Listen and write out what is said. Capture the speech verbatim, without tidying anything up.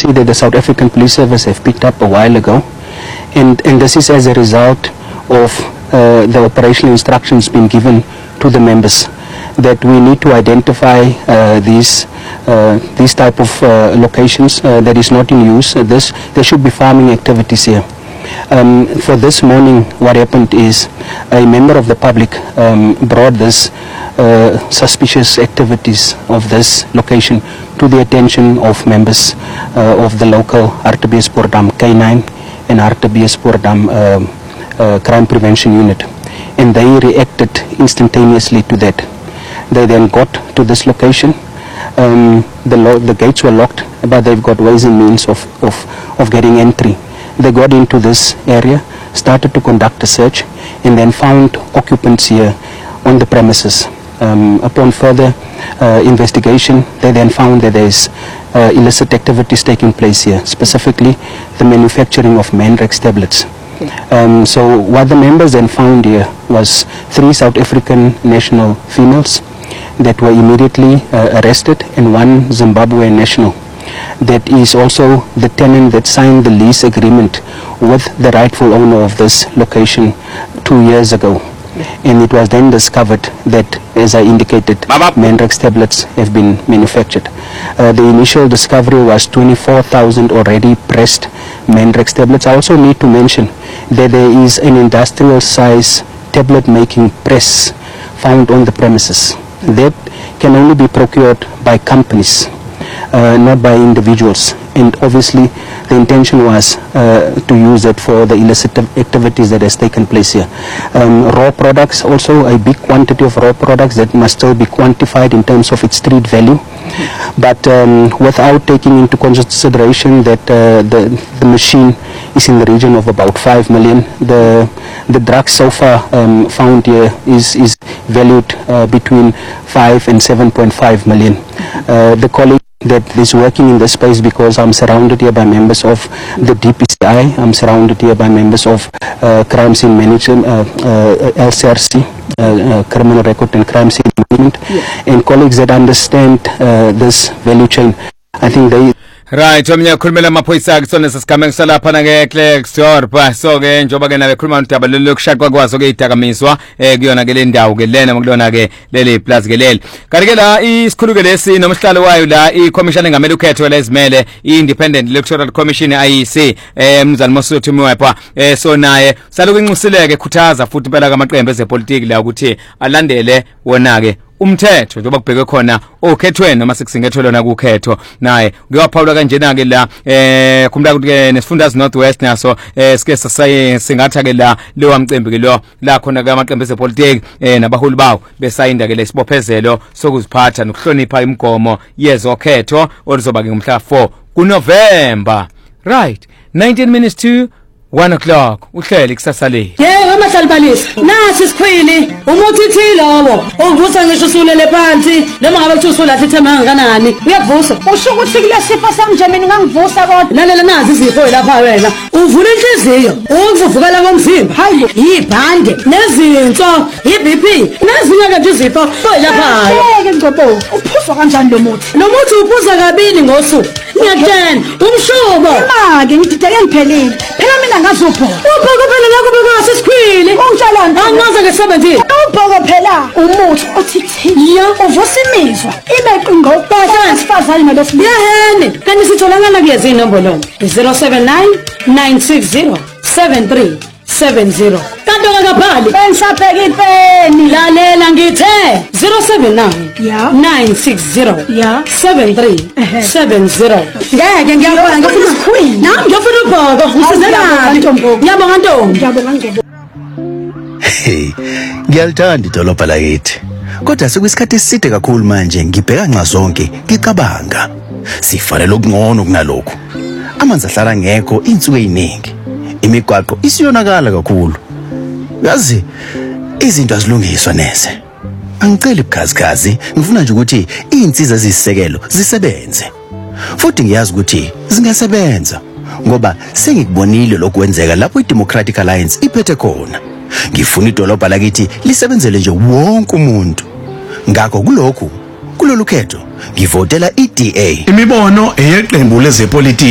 agency that the South African Police Service have picked up a while ago, and, and this is as a result of uh, the operational instructions being given to the members that we need to identify uh, these uh, these type of uh, locations uh, that is not in use. Uh, this there should be farming activities here. Um, for this morning, what happened is a member of the public um, brought this uh, suspicious activities of this location to the attention of members uh, of the local R T B S Poortdam K nine and R T B S Poortdam uh, uh, Crime Prevention Unit, and they reacted instantaneously to that. They then got to this location. Um, the, lo the gates were locked, but they've got ways and means of, of, of getting entry. They got into this area, started to conduct a search, and then found occupants here on the premises. Um, upon further uh, investigation, they then found that there's uh, illicit activities taking place here, specifically the manufacturing of Mandrax tablets. Um, so what the members then found here was three South African national females that were immediately uh, arrested, and one Zimbabwean national that is also the tenant that signed the lease agreement with the rightful owner of this location two years ago. And it was then discovered that, as I indicated, Mandrax tablets have been manufactured. Uh, the initial discovery was twenty-four thousand already pressed Mandrax tablets. I also need to mention that there is an industrial size tablet making press found on the premises. That can only be procured by companies, uh, not by individuals. And obviously the intention was uh, to use it for the illicit activities that has taken place here. Um, raw products, also a big quantity of raw products that must still be quantified in terms of its street value. But um, without taking into consideration that uh, the, the machine is in the region of about five million, the, the drugs so far um, found here is, is valued uh, between five and seven point five million. Uh, the colleague that is working in this space, because I'm surrounded here by members of the D P C I, I'm surrounded here by members of uh, crime scene management, uh, uh, L C R C, uh, uh, criminal record and crime scene management, yeah. And colleagues that understand uh, this value chain. I think they right omnya khulumela amaphoyisa kusona sesigamengisa lapha na ke Klerksdorp. So ke njoba ke nabe khuluma udaba lokushaqwa kwazo ke idakamiswa eh kuyona ke le ndawo ke lena ngokulona ke leli plus ke leli kanti ke la isikhulu ke lesi nomhlalo wayo la iCommission engamele ukhetho lezimele iIndependent Electoral Commission I E C eh mzali Mosotho Mwepa eh so naye saloku incusileke khuthaza futhi impela kamaqembu ezepolitiki la ukuthi alandele wona ke umthetho njengoba kubhekwe khona okhethweni noma sekusingethelwe na kukhetho naye kuyaphawula kanjena ke la eh khumla ukuthi ke nesifundazwe Northwest naso eh sike sasaye singatha ke la lewa mcembu ke lo la khona ke amaqembu ezepolitiki eh nabaholi bawo besayinda ke lesibophezelo sokuziphatha nokuhlonipha imigomo yezokhetho oluzoba ke ngomhla four kuNovember. Right, nineteen minutes to one o'clock. Uhleli kusasa le. Yebo amahlalibalisa. Nasi sikhwini. Umuthi thi lowo. Uvusa ngisho usulele phansi. Noma ngabe kuthi usulahle ithema kangakanani. Uyavusa. Usho ukuthi kule sifo sanje mina ngangivusa kodwa. Lalela nazi izifo lapha wena. Uvula inhliziyo. Ukuvukela komzimba. Hayi, yibhande. Nezinso, iB P. Nezinye ke nje izifo. Lapha. Ngeke ngcobo. Uphuzwa kanjani lo muthi? Lo muthi uphuza kabili ngosuku. Ngiyakutshela, umshubo. Imake ngidideke ngiphelile. Phela mina ngazopho. Ubhoko phela la kubeka sisikhwili. Ungitshalani? Angaze ngesebenzile. Ubhoko phela umuthi othithini. Ya uvusa imizwa. Ibe qingo ukubasa sifazane nabesifazane. Yehene, kanti sitholakala kuyezi inombolo. zero seven nine nine six zero seven three seven zero. Kanti ngakabhali. Bengisabheka ipeni. Lalela ngithe zero seven nine nine six zero seven three seven zero. Ngeke ngiyabona ngifuna isikhwini. Nami ngiyofuna ubhoko. Ngisizela ntombo. Ngiyabonga ntombi. Ngiyabonga ntombi. Hey, ngiyalithanda idolobha lakithi. Kodwa sekuyisikhathi eside kakhulu manje ngibheka nxa zonke ngicabanga. Sifanele okungcono kunalokho. Amanzi ahlala ngekho insuku eziningi. Imigwaqo isiyonakala kakhulu. Yazi izinto azilungiswa neze. Angiceli bukhazikhazi, ngifuna nje ukuthi izinsiza zisisekelo zisebenze. Futhi ngiyazi ukuthi zingasebenza ngoba sengikubonile lokwenzeka lapho iDemocratic Alliance iphethe khona. Ngifuna idolobha lakithi lisebenzele nje wonke umuntu. Ngakho kulokhu kulolu khetho ngivotela iD A. Imibono eyeqembu lezepolitiki